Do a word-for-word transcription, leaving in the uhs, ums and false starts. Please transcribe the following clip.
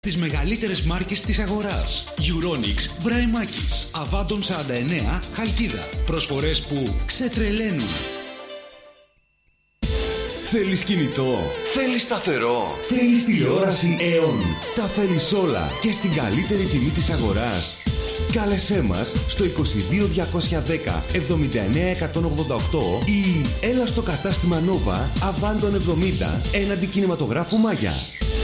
Τις μεγαλύτερες μάρκες της αγοράς. Euronics, Βραϊμάκης, Αβάντων σαράντα εννέα, Χαλκίδα. Προσφορές που ξετρελαίνουν. Θέλεις κινητό, θέλεις σταθερό, θέλεις τηλεόραση Aeon. Τα θέλεις όλα και στην καλύτερη τιμή της αγοράς. Κάλεσέ μας στο είκοσι δύο διακόσια δέκα εβδομήντα εννέα εκατόν ογδόντα οκτώ ή έλα στο κατάστημα Nova Αβάντων εβδομήντα έναντι κινηματογράφου Μάγια.